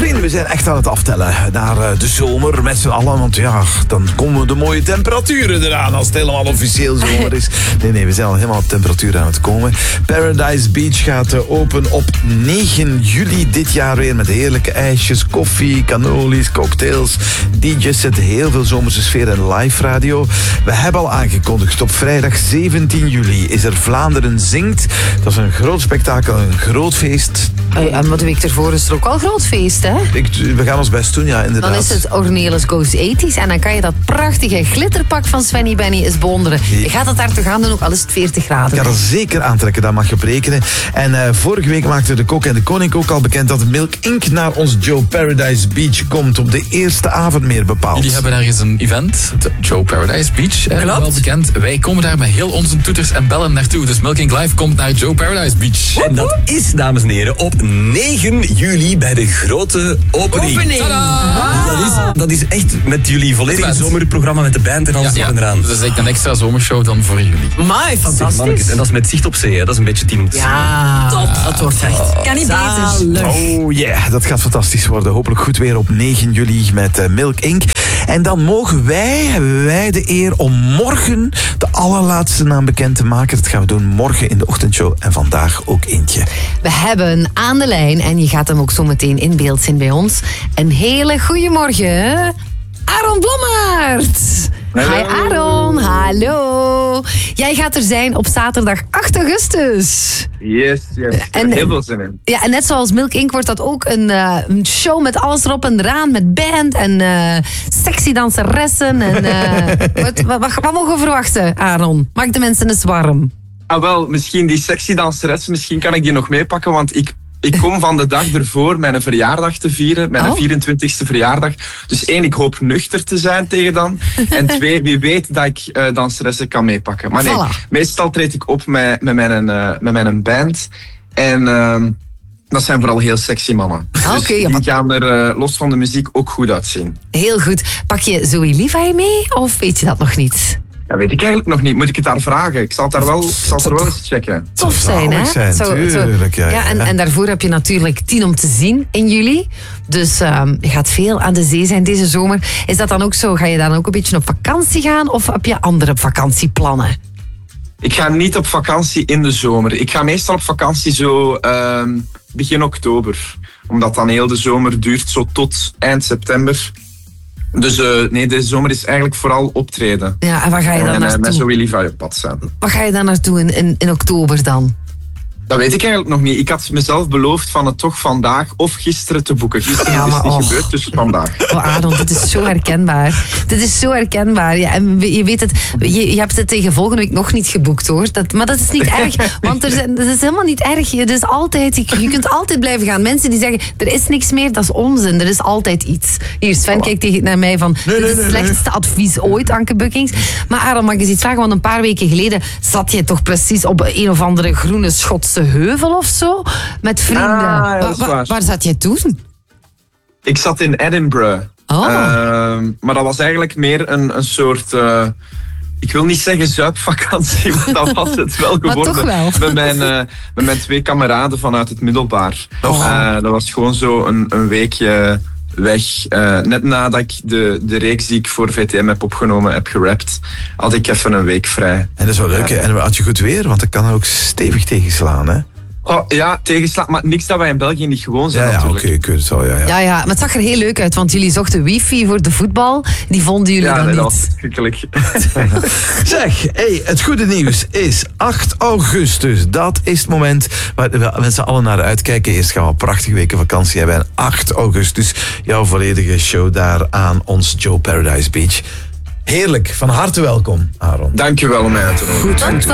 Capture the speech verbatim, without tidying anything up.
Katrien, we zijn echt aan het aftellen naar uh, de zomer met z'n allen. Want ja, dan komen de mooie temperaturen eraan als het helemaal officieel zomer is. Nee, nee, we zijn al helemaal op temperatuur aan het komen. Paradise Beach gaat uh, open op negen juli dit jaar weer met heerlijke ijsjes, koffie, cannolis, cocktails. D J's zetten heel veel zomerse sfeer en live radio. We hebben al aangekondigd, op vrijdag zeventien juli is er Vlaanderen Zingt. Dat is een groot spektakel, een groot feest. Hey, en wat de week ervoor is er ook al een groot feest, hè? Ik, we gaan ons best doen, ja, inderdaad. Dan is het Ornelis Goes tachtig en dan kan je dat prachtige glitterpak van Svenny Benny eens bewonderen. Je gaat het daar toch aan doen, ook al is het veertig graden. Ik ga er zeker aantrekken, daar mag je op rekenen. En uh, vorige week maakte de kok en de koning ook al bekend dat Milk Incorporated naar ons Joe Paradise Beach komt op de eerste avond meer bepaald. Jullie hebben ergens een event, de Joe Paradise Beach, eh, wel bekend. Wij komen daar met heel onze toeters en bellen naartoe. Dus Milk Incorporated Live komt naar Joe Paradise Beach. En dat is, dames en heren, op negen juli bij de grote opening. Opening! Wow. Dat, is, dat is echt met jullie volledige zomerprogramma met de band en alles ja, erop ja. en eraan. Dus dat is echt een extra zomershow dan voor jullie. Amai, fantastisch. En dat is met zicht op zee, hè. Dat is een beetje tien om te zien. Ja, top. Dat wordt echt. Kan niet beter. Oh yeah, dat gaat fantastisch worden. Hopelijk goed weer op negen juli met uh, Milk Incorporated. En dan mogen wij, hebben wij de eer om morgen de allerlaatste naam bekend te maken. Dat gaan we doen morgen in de ochtendshow en vandaag ook eentje. We hebben aan de lijn, en je gaat hem ook zo meteen in beeld zien bij ons, een hele goede morgen, Aaron Blommaert. Hallo. Hi Aaron, hallo. Jij gaat er zijn op zaterdag acht augustus. Yes, yes. Ik heb er heel veel zin in. Ja, en net zoals Milk Incorporated wordt dat ook een, uh, een show met alles erop en eraan, met band en uh, sexy danseressen. En, uh, wat, wat, wat, wat mogen we verwachten, Aaron? Maak de mensen eens warm. Ah wel, misschien die sexy danseres, misschien kan ik die nog meepakken, want ik... Ik kom van de dag ervoor mijn verjaardag te vieren, mijn oh. vierentwintigste verjaardag. Dus één, ik hoop nuchter te zijn tegen dan. En twee, wie weet dat ik uh, danseressen kan meepakken. Maar nee, voilà. Meestal treed ik op met, met, mijn, uh, met mijn band. En uh, dat zijn vooral heel sexy mannen. Ah, dus okay, ja, die maar... gaan er uh, los van de muziek ook goed uitzien. Heel goed. Pak je Zoe Levi mee of weet je dat nog niet? Dat weet ik eigenlijk nog niet. Moet ik het daar vragen? Ik zal het daar wel, ik zal het er wel eens checken. Tof zijn, hè? Zijn, zo, tuurlijk, zo. ja, Ja, en, ja. en daarvoor heb je natuurlijk tien om te zien in juli. Dus um, je gaat veel aan de zee zijn deze zomer. Is dat dan ook zo? Ga je dan ook een beetje op vakantie gaan of heb je andere vakantieplannen? Ik ga niet op vakantie in de zomer. Ik ga meestal op vakantie zo uh, begin oktober. Omdat dan heel de zomer duurt zo tot eind september. Dus uh, nee, deze zomer is eigenlijk vooral optreden. Ja, en waar ga je dan en, naartoe? En met Zoe Levi op pad zijn. Waar ga je dan naartoe in, in, in oktober dan? Dat weet ik eigenlijk nog niet. Ik had mezelf beloofd van het toch vandaag of gisteren te boeken. Gisteren Ja, is maar, het niet oh. gebeurd, dus vandaag. Oh Aaron, dit is zo herkenbaar. Dit is zo herkenbaar. Ja, en je weet het, je, je hebt het tegen volgende week nog niet geboekt hoor. Dat, maar dat is niet erg, want er zijn, dat is helemaal niet erg. Het is altijd, je, je kunt altijd blijven gaan. Mensen die zeggen, er is niks meer, dat is onzin. Er is altijd iets. Hier, Sven kijkt tegen naar mij van, Nee, dit nee, is het nee, slechtste advies ooit, Anke Buckings. Maar Aaron, mag ik eens iets vragen? Want een paar weken geleden zat je toch precies op een of andere groene Schotse heuvel of zo? Met vrienden. Ah, ja, dat is Wa- wa- waar. waar zat jij toen? Ik zat in Edinburgh. Oh. Uh, maar dat was eigenlijk meer een, een soort... Uh, ik wil niet zeggen zuipvakantie, maar dat was het wel Maar geworden. toch wel. Met mijn, uh, met mijn twee kameraden vanuit het middelbaar. Oh. Uh, dat was gewoon zo een, een weekje weg. Uh, net nadat ik de, de reeks die ik voor V T M heb opgenomen heb gerapt, had ik even een week vrij. En dat is wel leuk, hè? En had je goed weer, want dat kan er ook stevig tegenslaan, hè? Oh, ja, tegenslag, maar niks dat wij in België niet gewoon zijn Ja, ja, oké, natuurlijk. ik weet het wel, ja, ja. Ja, ja, maar het zag er heel leuk uit, want jullie zochten wifi voor de voetbal. Die vonden jullie Ja, dan nee, niet. dat was verschrikkelijk. Zeg, hey, het goede nieuws is acht augustus. Dat is het moment waar we met z'n allen naar uitkijken. Eerst gaan we een prachtige weken vakantie hebben. En acht augustus, jouw volledige show daar aan ons Joe Paradise Beach. Heerlijk, van harte welkom, Aaron. Dankjewel om mij uit te nodigen. Goed, goed,